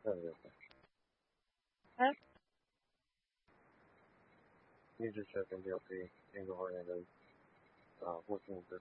对， 哎， 一直学跟表弟英国人的互信的